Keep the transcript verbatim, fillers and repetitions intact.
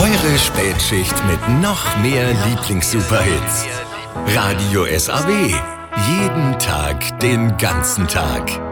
Eure Spätschicht mit noch mehr Lieblings-Superhits. Radio S A W. Jeden Tag, den ganzen Tag.